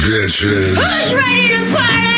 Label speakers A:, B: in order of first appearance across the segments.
A: Bitches.
B: Who's ready to party?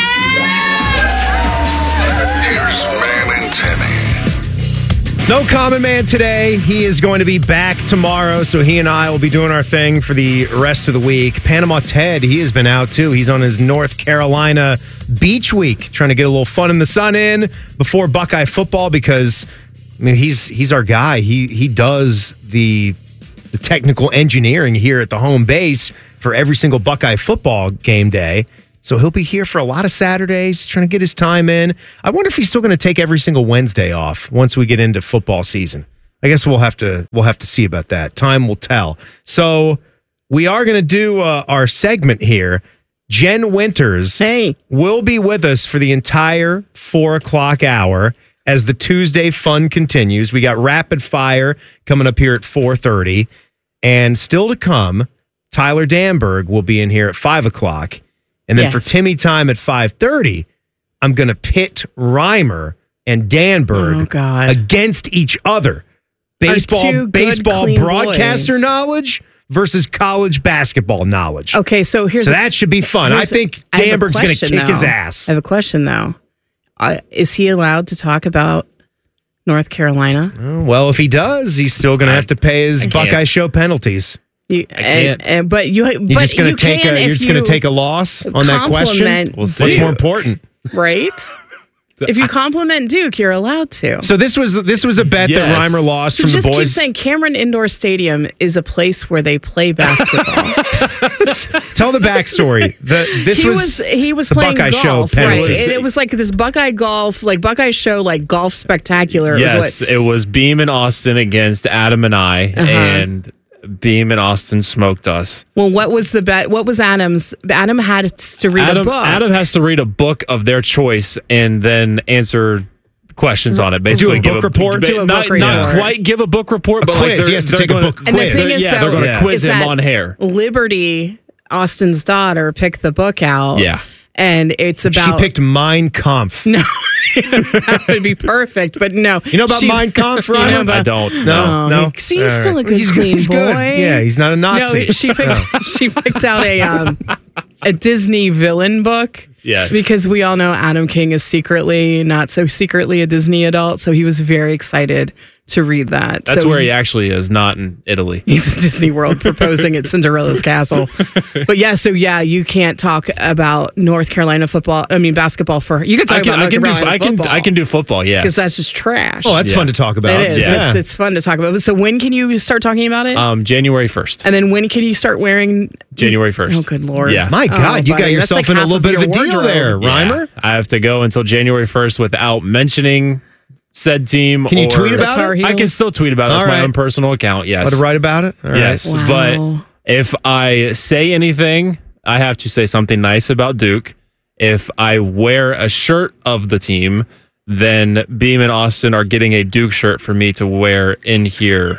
A: Here's Man and Timmy.
C: No Common Man today. He is going to be back tomorrow, so he and I will be doing our thing for the rest of the week. Panama Ted, he has been out too. He's on his North Carolina beach week, trying to get a little fun in the sun in before Buckeye football because, I mean, he's our guy. He does the technical engineering here at the home base for every single Buckeye football game day. So he'll be here for a lot of Saturdays, trying to get his time in. I wonder if he's still going to take every single Wednesday off once we get into football season. I guess we'll have to see about that. Time will tell. So we are going to do our segment here. Jen Winters will be with us for the entire 4 o'clock hour as the Tuesday fun continues. We got Rapid Fire coming up here at 4:30. And still to come, Tyler Danberg will be in here at 5 o'clock. And then for Timmy Time at 5:30, I'm going to pit Reimer and Danberg against each other. Baseball broadcaster knowledge versus college basketball knowledge.
D: Okay, so that should be fun.
C: I think Danberg's going to kick his ass.
D: I have a question, though. Is he allowed to talk about North Carolina?
C: Well, if he does, he's still going to have to pay his Buckeye Show penalties.
D: You're just
C: going to take a loss on that question. What's more important,
D: right? If you compliment Duke, you're allowed to.
C: So this was a bet that Reimer lost from the boys.
D: Just keep saying Cameron Indoor Stadium is a place where they play basketball.
C: Tell the backstory.
D: He was
C: the
D: playing
C: Buckeye
D: golf,
C: Show penalty.
D: Right? It was like this Buckeye golf, like Buckeye Show, like golf spectacular.
E: Yes, it was Beam and Austin against Adam and I, and Beam and Austin smoked us.
D: Well, what was the bet? What was Adam's? Adam had to read a book.
E: Adam has to read a book of their choice and then answer questions on it. Basically,
C: do a book report.
E: Not quite give a book report, but
C: quiz. He has to take a book quiz.
D: And the thing is,
E: they're going to quiz him on hair.
D: Liberty, Austin's daughter, picked the book out.
E: Yeah.
D: And it's about...
C: She picked Mein Kampf.
D: No. That would be perfect, but no.
C: You know about Mein Kampf, Ryan?
E: I don't.
C: No.
D: See, he's still a good, clean boy.
C: Good. Yeah, he's not a Nazi.
D: No, she picked out a Disney villain book.
E: Yes.
D: Because we all know Adam King is not so secretly a Disney adult, so he was very excited to read that.
E: That's where he actually is, not in Italy.
D: He's in Disney World proposing at Cinderella's castle. But you can't talk about North Carolina basketball you can talk about North Carolina football.
E: I can do football, yes.
D: Because that's just trash.
C: Oh, that's fun to talk about.
D: It is. Yeah. It's fun to talk about. So when can you start talking about it?
E: January 1st.
D: And then when can you start wearing...
E: January 1st.
D: Oh, good Lord.
C: Yeah. My God, you got yourself in a little bit of a deal there, Reimer.
E: I have to go until January 1st without mentioning said team.
C: Can you tweet about it?
E: I can still tweet about it. It's my own personal account, yes.
C: Want to write about it?
E: Yes.
D: Wow.
E: But if I say anything, I have to say something nice about Duke. If I wear a shirt of the team, then Beam and Austin are getting a Duke shirt for me to wear in here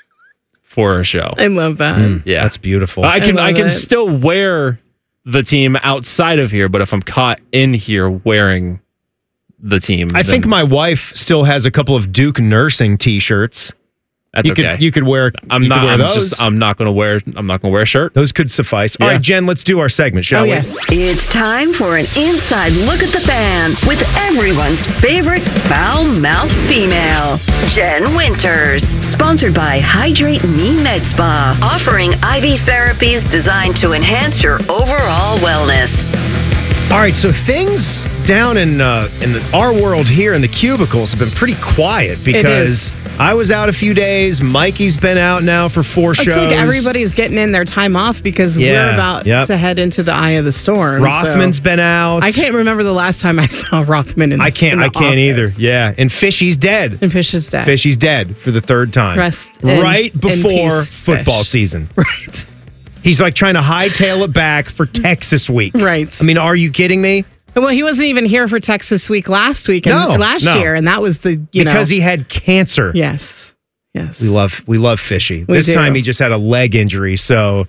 E: for a show.
D: I love that.
E: Yeah.
C: That's beautiful.
E: I can still wear the team outside of here, but if I'm caught in here wearing the team,
C: I think my wife still has a couple of Duke nursing T-shirts.
E: That's okay.
C: You could wear.
E: I'm not going to wear a shirt.
C: Those could suffice. All right, Jen, let's do our segment, shall we?
D: Yes.
F: It's time for an inside look at the fan with everyone's favorite foul-mouthed female, Jen Winters. Sponsored by Hydrate Me Med Spa, offering IV therapies designed to enhance your overall wellness.
C: All right, so things down in our world here in the cubicles have been pretty quiet because I was out a few days. Mikey's been out now for 4 shows.
D: It's like everybody's getting in their time off because we're about to head into the eye of the storm.
C: Rothman's been out.
D: I can't remember the last time I saw Rothman in the
C: I can't either. Yeah, and Fishy's dead.
D: Fishy's dead.
C: Fishy's dead for the 3rd time. Right before football season.
D: Right.
C: He's like trying to hightail it back for Texas week.
D: Right.
C: I mean, are you kidding me?
D: Well, he wasn't even here for Texas week last week and last year, and that was because
C: he had cancer.
D: Yes.
C: We love Fishy. This time he just had a leg injury, so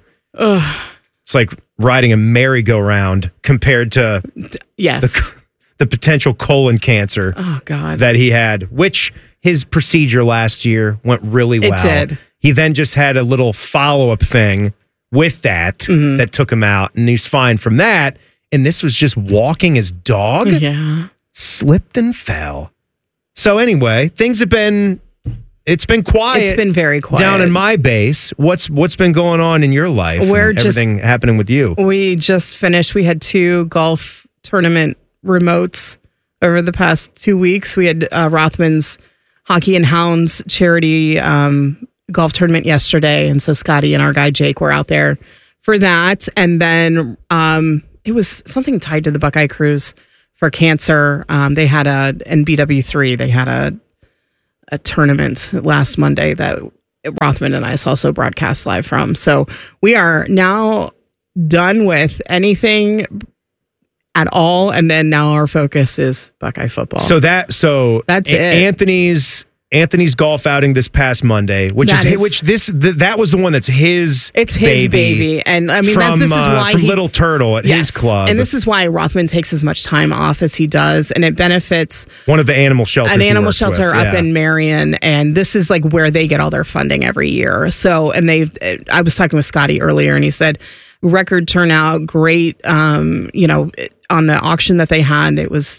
C: it's like riding a merry-go-round compared to the potential colon cancer that he had, which his procedure last year went really well.
D: It did.
C: He then just had a little follow-up thing with that that took him out, and he's fine from that. And this was just walking his dog.
D: Yeah.
C: Slipped and fell. So anyway, it's been quiet.
D: It's been very quiet.
C: Down in my base. What's been going on in your life? Everything happening with you?
D: We just finished. We had 2 golf tournament remotes over the past 2 weeks. We had Rothman's Hockey and Hounds charity golf tournament yesterday. And so Scotty and our guy Jake were out there for that. And then it was something tied to the Buckeye Cruise for cancer. They had in BW3, they had a tournament last Monday that Rothman and I also broadcast live from. So we are now done with anything at all, and then now our focus is Buckeye football.
C: So that's it. Anthony's golf outing this past Monday, that was the one that's his.
D: It's his baby, and I mean this is why
C: from Little Turtle at his club,
D: and this is why Rothman takes as much time off as he does, and it benefits
C: one of the animal shelters.
D: An animal shelter up in Marion, and this is like where they get all their funding every year. So, and I was talking with Scotty earlier, and he said record turnout, great. On the auction that they had, it was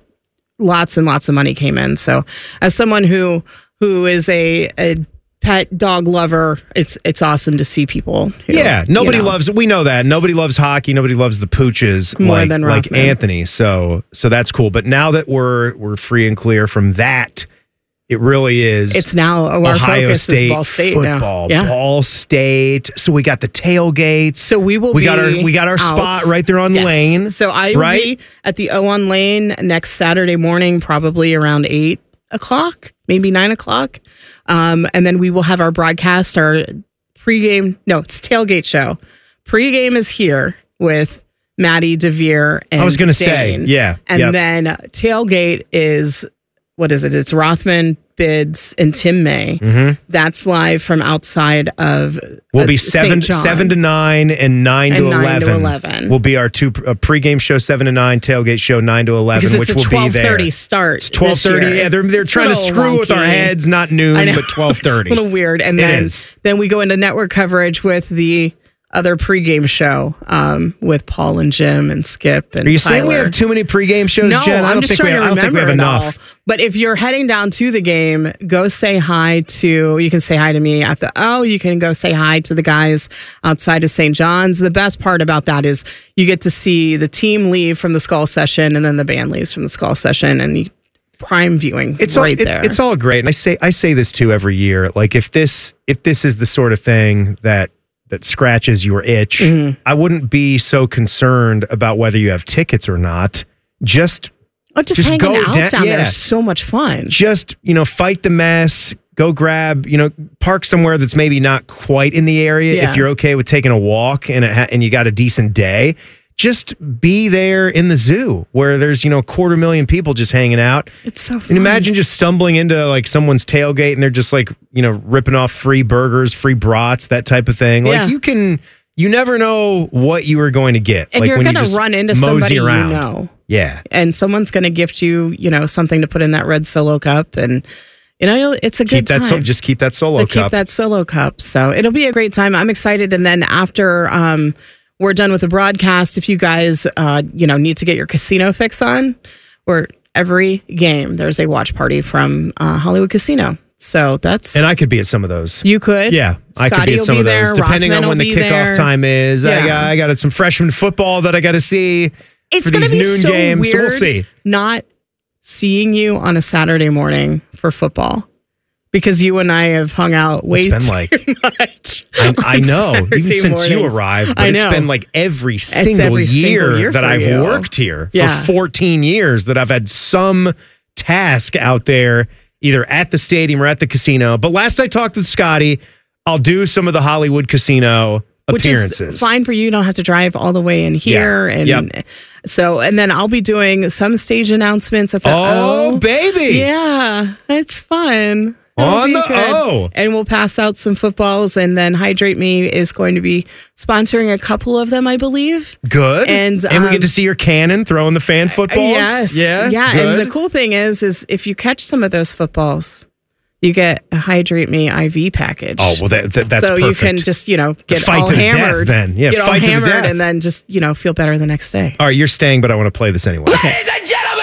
D: lots and lots of money came in. So as someone who is a pet dog lover, it's awesome to see people.
C: Nobody loves, we know that. Nobody loves hockey. Nobody loves the pooches
D: more than Rothman.
C: Like Anthony. So that's cool. But now that we're free and clear from that, it really is.
D: It's now our
C: Ohio
D: focus
C: State
D: is Ball State
C: football.
D: now. Yeah.
C: Ball State. So we got the tailgates.
D: So we got
C: our spot right there on Lane.
D: So I will be at the O on Lane next Saturday morning, probably around 8:00, maybe 9:00. And then we will have our broadcast, our pregame. No, it's tailgate show. Pregame is here with Maddie DeVere and
C: I was going to
D: Dane.
C: say, yeah.
D: And then tailgate is. What is it? It's Rothman, Bids, and Tim May.
C: Mm-hmm.
D: That's live from outside of.
C: We'll be 7 to 9 and 9 to 11. Will be our pregame show 7 to 9, tailgate show 9 to 11,
D: which will be there. 12:30 start.
C: It's 12:30. Yeah, they're trying to screw with our heads. Not noon, but 12:30.
D: It's a little weird. And then we go into network coverage with the other pregame show with Paul and Jim and Skip and
C: Are you
D: Tyler.
C: saying we have too many pregame shows,
D: No,
C: Jen?
D: I'm just trying to remember
C: I don't think we have enough.
D: But if you're heading down to the game, go say hi to, you can say hi to me at the O, you can go say hi to the guys outside of St. John's. The best part about that is you get to see the team leave from the Skull Session and then the band leaves from the Skull Session, and prime viewing there.
C: It's all great. And I say this too every year. Like if this is the sort of thing that scratches your itch, I wouldn't be so concerned about whether you have tickets or not. Just
D: hanging
C: go
D: out down there is so much fun.
C: Just, fight the mess, go grab, park somewhere that's maybe not quite in the area. If you're okay with taking a walk and you got a decent day, just be there in the zoo where there's, 250,000 people just hanging out.
D: It's so fun.
C: And imagine just stumbling into like someone's tailgate and they're just like, ripping off free burgers, free brats, that type of thing.
D: Yeah.
C: Like you never know what you are going to get.
D: And
C: like
D: you're going to run into somebody
C: around.
D: you know.
C: Yeah.
D: And someone's going to gift you, something to put in that red Solo cup. And, it's a good time.
C: Just keep that Solo cup.
D: Keep that Solo cup. So it'll be a great time. I'm excited. And then after we're done with the broadcast, if you guys, need to get your casino fix on, or every game, there's a watch party from Hollywood Casino. So and
C: I could be at some of those.
D: You could?
C: Yeah,
D: Scotty
C: I could be at some of those.
D: There,
C: depending
D: Rothman
C: on when the kickoff time is.
D: Yeah.
C: I got some freshman football that I got to see for these noon games.
D: Weird
C: so we'll see.
D: Not seeing you on a Saturday morning for football. Because you and I have hung out way too much.
C: I know,
D: Saturday
C: even since
D: mornings.
C: you arrived, but it's been like every single year that I've worked here for 14 years that I've had some task out there, either at the stadium or at the casino. But last I talked with Scotty, I'll do some of the Hollywood Casino appearances.
D: Which is fine for you. You don't have to drive all the way in here. So, and then I'll be doing some stage announcements at the O.
C: Oh, baby.
D: Yeah, it's fun.
C: On the O.
D: And we'll pass out some footballs, and then Hydrate Me is going to be sponsoring a couple of them, I believe.
C: Good. And we get to see your cannon throwing the fan footballs.
D: Yes.
C: Yeah.
D: Yeah.
C: Good.
D: And the cool thing is if you catch some of those footballs, you get a Hydrate Me IV package.
C: Oh, well, that's
D: so
C: perfect.
D: you can just, get
C: Fight
D: all
C: to the death
D: hammered.
C: then. Yeah,
D: get all
C: fight to the
D: hammered
C: death.
D: and then just, feel better the next day.
C: All right, you're staying, but I want to play this anyway.
D: Okay.